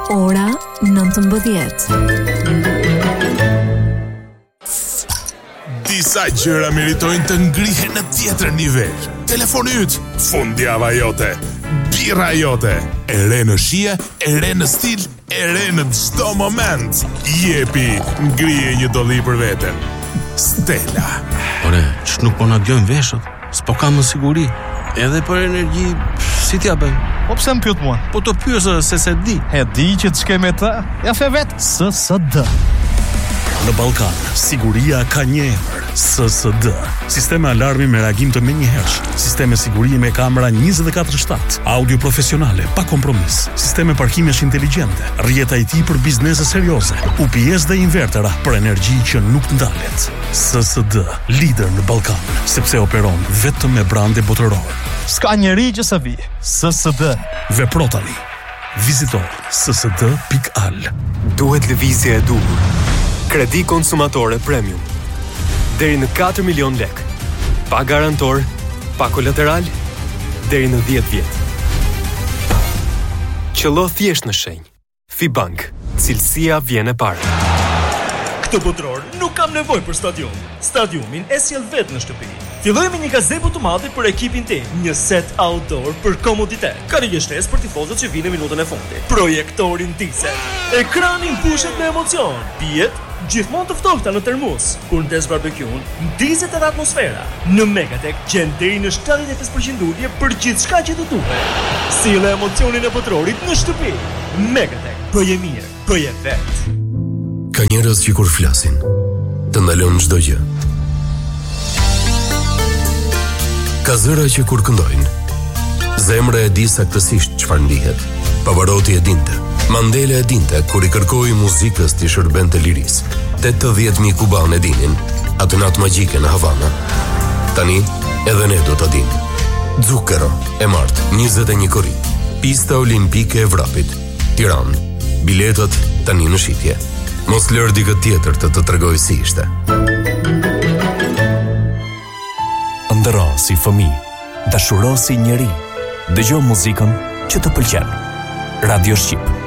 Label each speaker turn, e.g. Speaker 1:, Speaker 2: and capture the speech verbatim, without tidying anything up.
Speaker 1: Ora nëntëmbëdhjetë.
Speaker 2: Disa gjëra meritojnë të ngrihen në tjetër nivel. Telefoni yt, fundjava jote, birra jote, e re në shije, e re në stil, e re në çdo moment. Jepi, ngrije një dolli për veten. Stella.
Speaker 3: Ore, që nuk po na gjojnë veshët, s'po kam më siguri. Edhe për energji, si t'ja bëjmë?
Speaker 4: Po pse më pyet mua?
Speaker 3: Po të pyesë se se di.
Speaker 4: E di që të shkej me të. Ja fe vet. S S D.
Speaker 5: Në Ballkan, siguria ka një emër, S S D. Sistemi alarmi me reagim të menjëhershëm, sisteme sigurie me kamera njëzet e katër shtatë, audio profesionale pa kompromis, sisteme parkimesh inteligjente, rrjeta I T për biznese serioze, U P S dhe invertera për energji që nuk ndalet. S S D, lider në Ballkan, sepse operon vetëm me brande botëror.
Speaker 4: S'ka njeri që sa vi. S S D.
Speaker 5: Vepro tani. Vizito s s d pikë a l.
Speaker 6: Duhet lëvizje e duhur. Kredi konsumatore premium. Deri në katër milion lek. Pa garantor, pa kolateral, deri në dhjetë vjet. Qëllo thjesht në shenjë. Fibank, cilësia vjen e parë.
Speaker 7: Këtë botror nuk kam nevojë për stadium. Stadiumin e sjell vetë në shtëpi. Filloj me një gazebo të madhe për ekipin tim, një set outdoor për komoditet. Ka një shtesë për tifozët që vinë në minutën e fundit. Projektorin diesel. Ekrani mbushet me emocion. Pijet gjithmonë të ftohta në termos. Kur ndes barbekun, ndizet edhe atmosfera. Në Megatek gjen deri në shtatëdhjetë e pesë përqind ulje për gjithçka që të duhet. Sille emocionin e botrorit në shtëpi. Megatek, bëje mirë, bëje vet.
Speaker 8: Ka njerëz që kur flasin, të ndalon çdo gjë. Ka zëra që kur këndojnë, zemra e di saktësisht çfarë ndihet. Pavarotti e dinte, Mandela e dinte kur I kërkoi muzikës t'i shërbente lirisë. tetëdhjetë mijë kubanë e dinin atë natë magjike në Havana. Tani edhe ne do ta dimë. Zucchero e martë, njëzet e një korrik. Pista olimpike e vrapit, Tiranë. Biletët tani në shitje. Mos lër dikë tjetër të të tregoj si ishte.
Speaker 9: Ndëro si fëmijë, dashuro si njeri. Dëgjo muzikën që të pëlqen. Radio Shqip.